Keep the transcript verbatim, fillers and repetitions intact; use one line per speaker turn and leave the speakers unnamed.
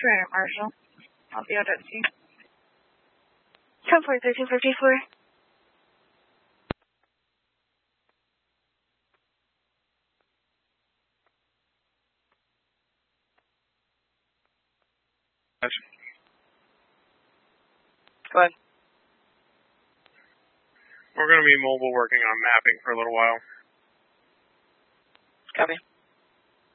Right, Marshall. I'll be out at sea.
ten four, thirteen fifty-four.
Go ahead.
We're going to be mobile working on mapping for a little while.
Copy.